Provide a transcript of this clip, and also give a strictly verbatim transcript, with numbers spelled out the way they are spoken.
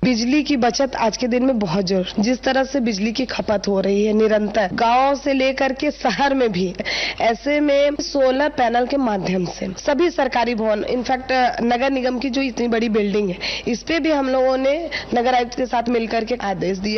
बिजली की बचत आज के दिन में बहुत जरूरी। जिस तरह से बिजली की खपत हो रही है निरंतर गाँव से लेकर के शहर में भी, ऐसे में सोलर पैनल के माध्यम से सभी सरकारी भवन, इनफैक्ट नगर निगम की जो इतनी बड़ी बिल्डिंग है, इस पे भी हम लोगों ने नगर आयुक्त के साथ मिलकर के आदेश दिए।